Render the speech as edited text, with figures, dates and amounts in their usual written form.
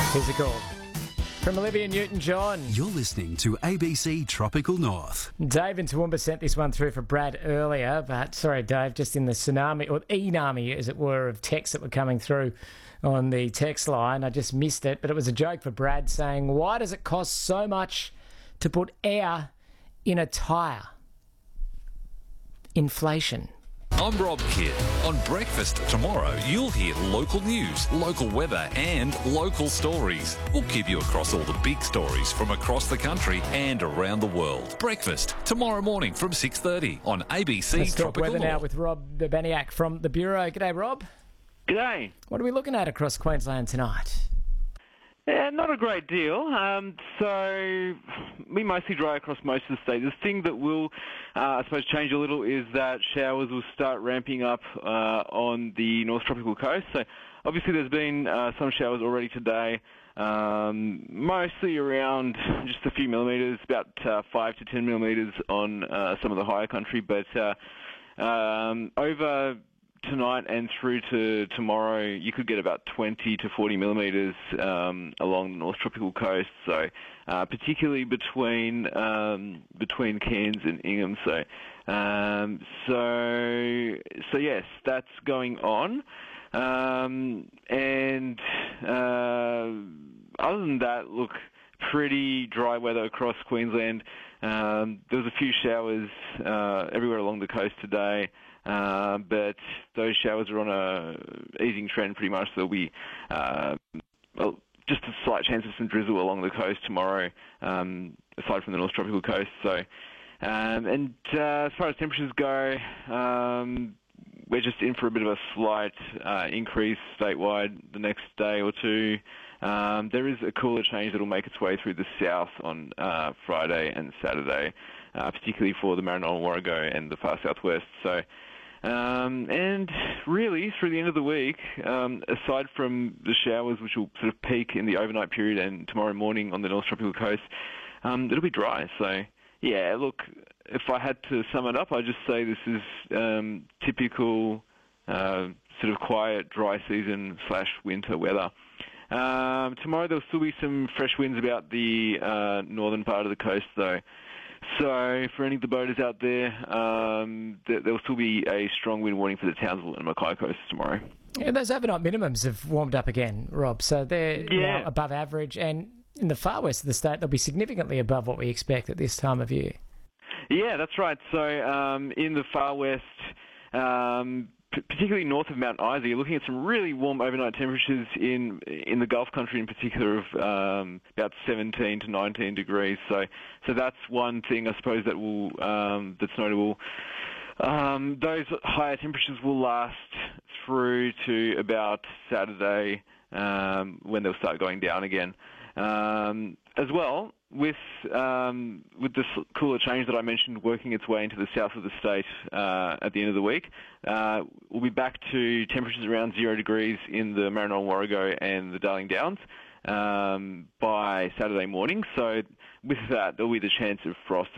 Here's a call from Olivia Newton-John. You're listening to ABC Tropical North. Dave in Toowoomba sent this one through for Brad earlier, but sorry, Dave, just in the tsunami, or enami, as it were, of texts that were coming through on the text line, I just missed it, but it was a joke for Brad saying, why does it cost so much to put air in a tyre? Inflation. I'm Rob Kidd. On Breakfast tomorrow, you'll hear local news, local weather and local stories. We'll keep you across all the big stories from across the country and around the world. Breakfast tomorrow morning from 6:30 on ABC Let's talk Tropical weather now North. with Rob Babaniak from the Bureau. G'day, Rob. G'day. What are we looking at across Queensland tonight? Yeah, not a great deal. So we mostly dry across most of the state. The thing that will, I suppose, change a little is that showers will start ramping up on the North Tropical Coast. So obviously there's been some showers already today, mostly around just a few millimetres, about 5 to 10 millimetres on some of the higher country. But over tonight and through to tomorrow, you could get about 20 to 40 millimetres along the North Tropical Coast. So, particularly between Cairns and Ingham. So yes, that's going on. And other than that, look, pretty dry weather across Queensland. There was a few showers everywhere along the coast today. But those showers are on a easing trend pretty much. There'll be just a slight chance of some drizzle along the coast tomorrow, aside from the North Tropical Coast. So, and as far as temperatures go, we're just in for a bit of a slight increase statewide the next day or two. There is a cooler change that will make its way through the south on Friday and Saturday, particularly for the Maranoa and Warrego and the far southwest. So, and really, through the end of the week, aside from the showers, which will sort of peak in the overnight period and tomorrow morning on the North Tropical Coast, it'll be dry. So, yeah, look, if I had to sum it up, I'd just say this is typical sort of quiet, dry season / winter weather. Tomorrow there'll still be some fresh winds about the northern part of the coast, though. So for any of the boaters out there, there'll still be a strong wind warning for the Townsville and Mackay coasts tomorrow. Yeah, those overnight minimums have warmed up again, Rob. So they're now above average, and in the far west of the state, they'll be significantly above what we expect at this time of year. Yeah, that's right. So in the far west, particularly north of Mount Isa, you're looking at some really warm overnight temperatures in the Gulf country in particular of about 17 to 19 degrees. So that's one thing, I suppose, that will that's notable. Those higher temperatures will last through to about Saturday when they'll start going down again. As well, with this cooler change that I mentioned working its way into the south of the state at the end of the week, we'll be back to temperatures around 0 degrees in the Maranoa and Warrego and the Darling Downs by Saturday morning. So with that, there'll be the chance of frost